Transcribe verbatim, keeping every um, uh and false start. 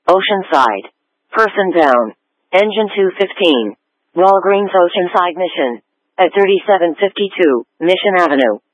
Oceanside. Person down. Engine two fifteen. Walgreens Oceanside Mission. At thirty-seven fifty-two, Mission Avenue.